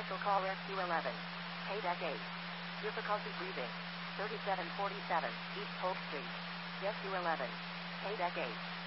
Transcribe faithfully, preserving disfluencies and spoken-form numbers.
Special call Rescue eleven. Payback eight. Difficulty breathing. thirty-seven forty-seven, East Polk Street. Rescue eleven. Payback eight.